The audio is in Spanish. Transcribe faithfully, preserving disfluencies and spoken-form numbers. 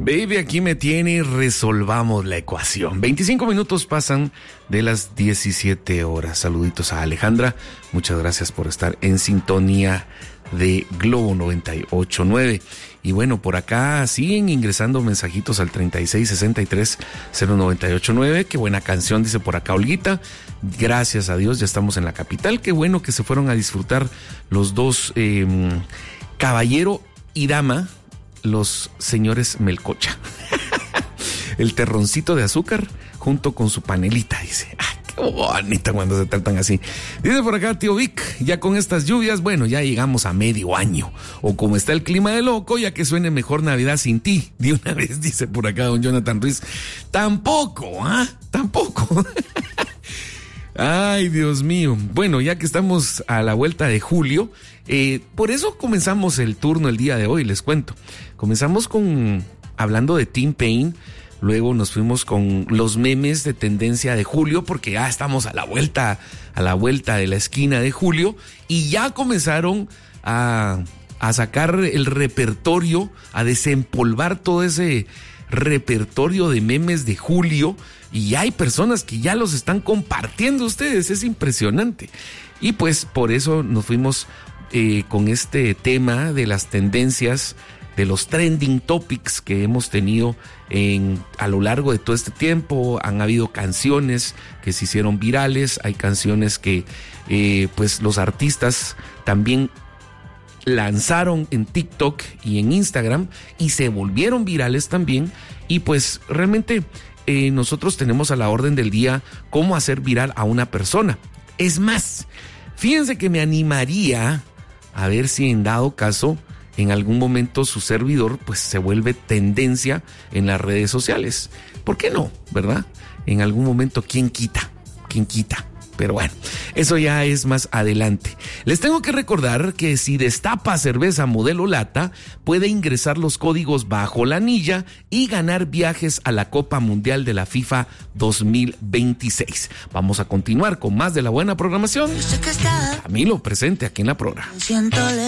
Baby, aquí me tiene, resolvamos la ecuación. veinticinco minutos pasan de las diecisiete horas. Saluditos a Alejandra. Muchas gracias por estar en sintonía de Globo noventa y ocho punto nueve. Y bueno, por acá siguen ingresando mensajitos al treinta y seis sesenta y tres cero noventa y ocho nueve. Qué buena canción, dice por acá Olguita. Gracias a Dios, ya estamos en la capital. Qué bueno que se fueron a disfrutar los dos, eh, caballero y dama, los señores Melcocha. El terroncito de azúcar junto con su panelita, dice. ¡Ay, qué bonita cuando se tratan así! Dice por acá tío Vic, ya con estas lluvias, bueno, ya llegamos a medio año. O como está el clima de loco, ya que suene mejor Navidad sin ti. De una vez, dice por acá don Jonathan Ruiz. Tampoco, ¿ah? ¿eh? Tampoco. Ay, Dios mío. Bueno, ya que estamos a la vuelta de julio, eh, por eso comenzamos el turno el día de hoy, les cuento. Comenzamos con hablando de Tim Payne, luego nos fuimos con los memes de tendencia de julio, porque ya estamos a la vuelta, a la vuelta de la esquina de julio, y ya comenzaron a, a sacar el repertorio, a desempolvar todo ese repertorio de memes de julio, y hay personas que ya los están compartiendo ustedes, es impresionante. Y pues por eso nos fuimos eh, con este tema de las tendencias, de los trending topics que hemos tenido en, a lo largo de todo este tiempo. Han habido canciones que se hicieron virales, hay canciones que eh, pues los artistas también lanzaron en TikTok y en Instagram y se volvieron virales también. Y pues realmente eh, nosotros tenemos a la orden del día cómo hacer viral a una persona. Es más, fíjense que me animaría a ver si en dado caso en algún momento su servidor pues se vuelve tendencia en las redes sociales. ¿Por qué no? ¿Verdad? En algún momento, ¿quién quita? ¿Quién quita? Pero bueno, eso ya es más adelante. Les tengo que recordar que si destapa cerveza modelo lata, puede ingresar los códigos bajo la anilla y ganar viajes a la Copa Mundial de la FIFA dos mil veintiséis. Vamos a continuar con más de la buena programación. Camilo, presente aquí en la programa.